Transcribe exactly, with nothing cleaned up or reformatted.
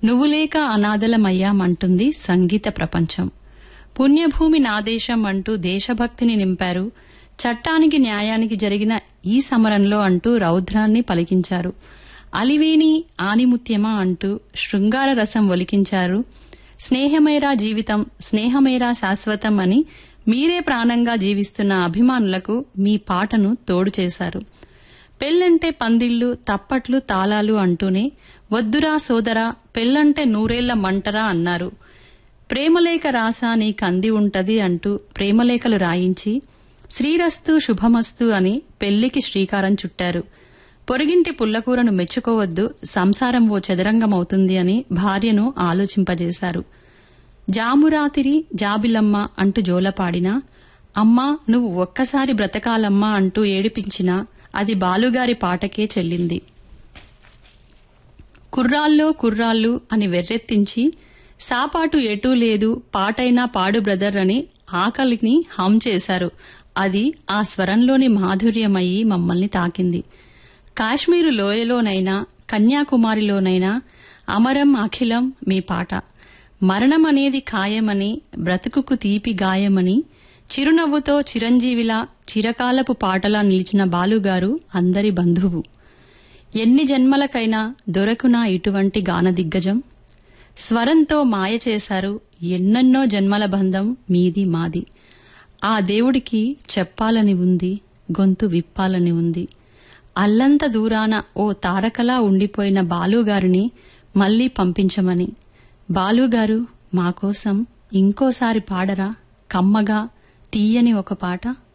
నువ్వులేక అనాథలమయ్యామంటుంది సంగీత ప్రపంచం. పుణ్యభూమి నాదేశం అంటూ దేశభక్తిని నింపారు. చట్టానికి న్యాయానికి జరిగిన ఈ సమరంలో అంటూ రౌద్రాన్ని పలికించారు. అలివేణి ఆనిముత్యమా అంటూ శృంగార రసం ఒలికించారు. స్నేహమేరా జీవితం, స్నేహమేరా శాశ్వతం అని మీరే ప్రాణంగా జీవిస్తున్న అభిమానులకు మీ పాటను తోడు చేశారు. పెళ్ళంటే పందిళ్లు, తప్పట్లు, తాళాలు అంటూనే వద్దురా సోదరా పెళ్ళంటే నూరేళ్ల మంటరా అన్నారు. ప్రేమలేఖ రాసా నీ కంది ఉంటది అంటూ ప్రేమలేఖలు రాయించి శ్రీరస్తు శుభమస్తు అని పెళ్లికి శ్రీకారం చుట్టారు. పొరుగింటి పుల్లకూరను మెచ్చుకోవద్దు, సంసారం ఓ చదరంగమవుతుంది అని భార్యను ఆలోచింపజేశారు. జామురాతిరి జాబిలమ్మ అంటూ జోలపాడినా, అమ్మా నువ్వు ఒక్కసారి బ్రతకాలమ్మా అంటూ ఏడిపించినా అది బాలుగారి పాటకే చెల్లింది. కుర్రాల్లో కుర్రాళ్ళు అని వెర్రెత్తించి సాపాటు ఎటూ లేదు పాటైనా పాడు బ్రదర్ అని ఆకలిని హం చేశారు. అది ఆ స్వరంలోని మాధుర్యమయ్యి మమ్మల్ని తాకింది. కాశ్మీరు లోయలోనైనా కన్యాకుమారిలోనైనా అమరం అఖిలం మీ పాట. మరణమనేది ఖాయమని, బ్రతుకుకు తీపి గాయమని, చిరునవ్వుతో చిరంజీవిలా చిరకాలపు పాటలా నిలిచిన బాలుగారు అందరి బంధువు. ఎన్ని జన్మలకైనా దొరకునా ఇటువంటి గాన దిగ్గజం. స్వరంతో మాయ చేశారు ఎన్నెన్నో జన్మల బంధం మీది మాది. ఆ దేవుడికి చెప్పాలని ఉంది, గొంతు విప్పాలని ఉంది. అల్లంత దూరాన ఓ తారకలా ఉండిపోయిన బాలుగారిని మళ్లీ పంపించమని. బాలుగారు మాకోసం ఇంకోసారి పాడరా కమ్మగా తీయని ఒక పాట.